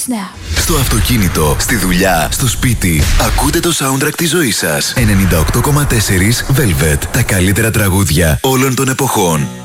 Snap. Στο αυτοκίνητο, στη δουλειά, στο σπίτι. Ακούτε το soundtrack της ζωής σας. 98,4 Velvet. Τα καλύτερα τραγούδια όλων των εποχών.